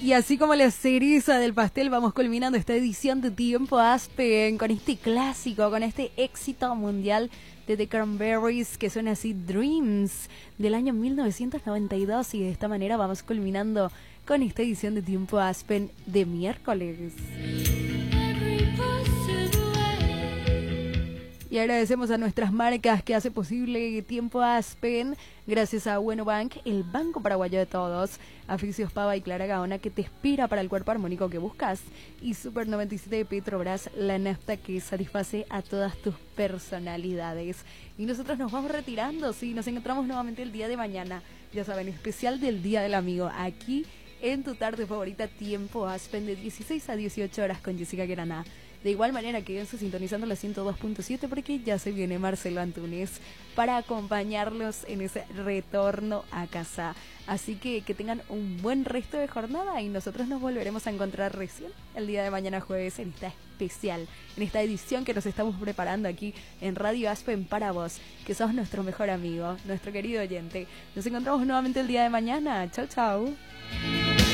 Y así como la cereza del pastel, vamos culminando esta edición de Tiempo Aspen con este clásico, con este éxito mundial de The Cranberries que suena así, Dreams, del año 1992. Y de esta manera vamos culminando con esta edición de Tiempo Aspen de miércoles. Y agradecemos a nuestras marcas que hace posible Tiempo Aspen, gracias a Bueno Bank, el banco paraguayo de todos, a Fisios Pava y Clara Gaona, que te inspira para el cuerpo armónico que buscas, y Super 97 de Petrobras, la nafta que satisface a todas tus personalidades. Y nosotros nos vamos retirando, sí, nos encontramos nuevamente el día de mañana, ya saben, especial del Día del Amigo, aquí en tu tarde favorita, Tiempo Aspen, de 16 a 18 horas con Jessica Gueraná. De igual manera, quédense sintonizando la 102.7 porque ya se viene Marcelo Antunes para acompañarlos en ese retorno a casa. Así que tengan un buen resto de jornada y nosotros nos volveremos a encontrar recién el día de mañana jueves en esta especial, en esta edición que nos estamos preparando aquí en Radio Aspen para vos, que sos nuestro mejor amigo, nuestro querido oyente. Nos encontramos nuevamente el día de mañana. Chau, chau.